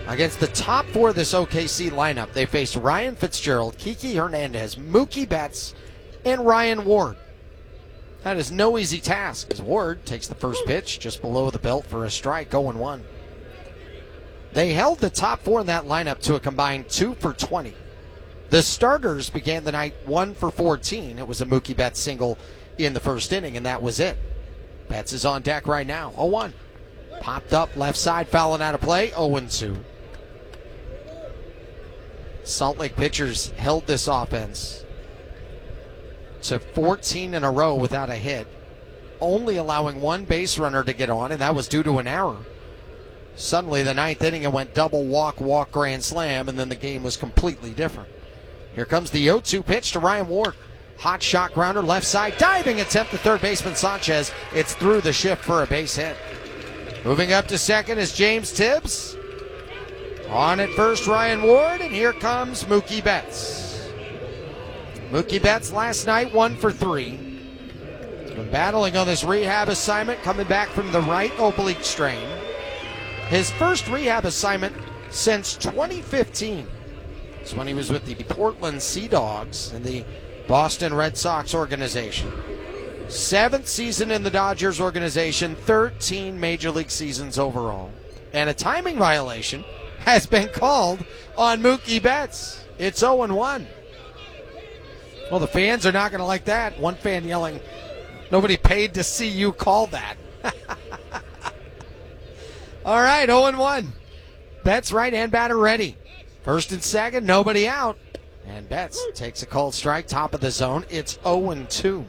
Against the top four of this OKC lineup, they faced Ryan Fitzgerald, Kiki Hernandez, Mookie Betts, and Ryan Ward. That is no easy task, as Ward takes the first pitch just below the belt for a strike, 0-1. They held the top four in that lineup to a combined 2 for 20. The starters began the night 1 for 14. It was a Mookie Betts single in the first inning, and that was it. Betts is on deck right now, 0-1. Popped up left side, fouling out of play, 0-2. Salt Lake pitchers held this offense to 14 in a row without a hit, only allowing one base runner to get on, and that was due to an error. Suddenly, the ninth inning, it went double walk, grand slam, and then the game was completely different. Here comes the 0-2 pitch to Ryan Ward. Hot shot grounder, left side, diving attempt to third baseman Sanchez. It's through the shift for a base hit. Moving up to second is James Tibbs. On at first, Ryan Ward, and here comes Mookie Betts. Mookie Betts last night 1 for 3. He's been battling on this rehab assignment, coming back from the right oblique strain. His first rehab assignment since 2015. It's when he was with the Portland Sea Dogs in the Boston Red Sox organization. 7th season in the Dodgers organization, 13 major league seasons overall. And a timing violation has been called on Mookie Betts. It's 0-1. Well, the fans are not going to like that. One fan yelling, "Nobody paid to see you call that." All right, 0-1. Betts right-hand batter ready. First and second, nobody out. And Betts takes a called strike, top of the zone. It's 0-2.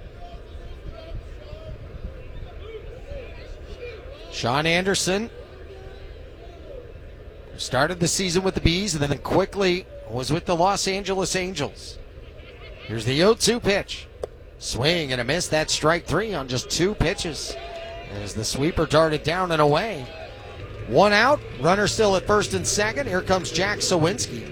Sean Anderson started the season with the Bees and then quickly was with the Los Angeles Angels. Here's the 0-2 pitch. Swing and a miss. That's strike 3 on just 2 pitches as the sweeper darted down and away. 1 out, runner still at first and second. Here comes Jack Suwinski.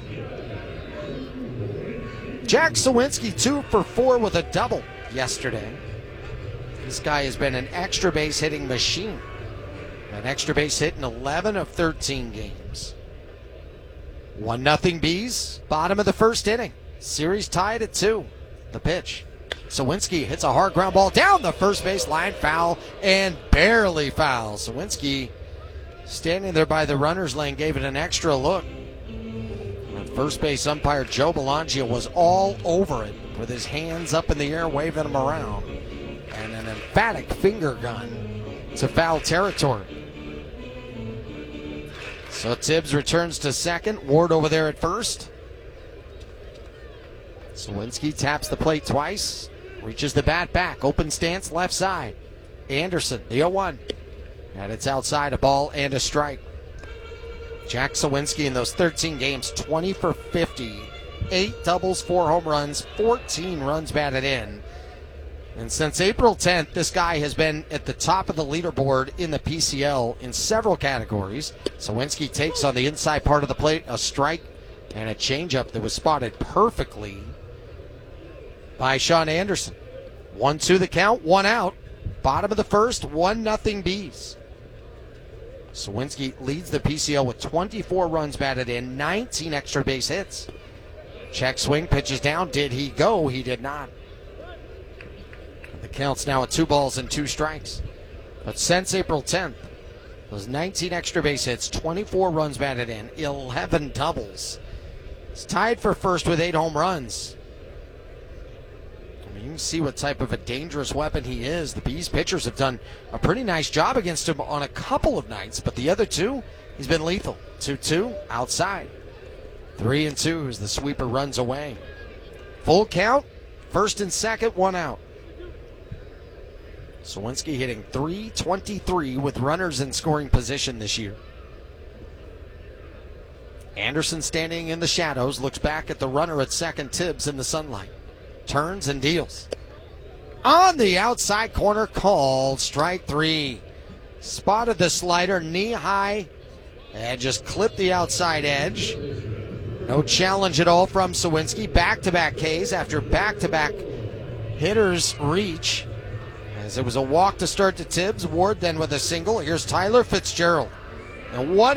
Jack Suwinski 2 for 4 with a double yesterday. This guy has been an extra base hitting machine. An extra base hit in 11 of 13 games. 1-0 Bees, bottom of the first inning. Series tied at 2. The pitch. Suwinski hits a hard ground ball down the first base line, foul, and barely foul. Suwinski standing there by the runner's lane gave it an extra look. And first base umpire Joe Belangio was all over it with his hands up in the air waving them around. And an emphatic finger gun to foul territory. So Tibbs returns to second. Ward over there at first. Suwinski taps the plate twice. Reaches the bat back. Open stance left side. Anderson, the 0-1. And it's outside, a ball and a strike. Jack Suwinski in those 13 games, 20 for 50. 8 doubles, 4 home runs, 14 runs batted in. And since April 10th, this guy has been at the top of the leaderboard in the PCL in several categories. Suwinski takes on the inside part of the plate a strike and a changeup that was spotted perfectly by Sean Anderson. 1-2 the count, 1 out. Bottom of the first, 1-0 Bees. Suwinski leads the PCL with 24 runs batted in, 19 extra base hits. Check swing, pitches down. Did he go? He did not. The count's now at 2 balls and 2 strikes. But since April 10th, those 19 extra base hits, 24 runs batted in, 11 doubles. It's tied for first with 8 home runs. You can see what type of a dangerous weapon he is. The Bees pitchers have done a pretty nice job against him on a couple of nights, but the other 2, he's been lethal. 2-2, outside. 3-2 as the sweeper runs away. Full count, first and second, 1 out. Suwinski hitting .323 with runners in scoring position this year. Anderson standing in the shadows, looks back at the runner at second, Tibbs, in the sunlight. Turns and deals. On the outside corner, called strike 3. Spotted the slider knee high and just clipped the outside edge. No challenge at all from Suwinski. Back-to-back Ks after back-to-back hitters reach. As it was a walk to start to Tibbs. Ward then with a single. Here's Tyler Fitzgerald. And what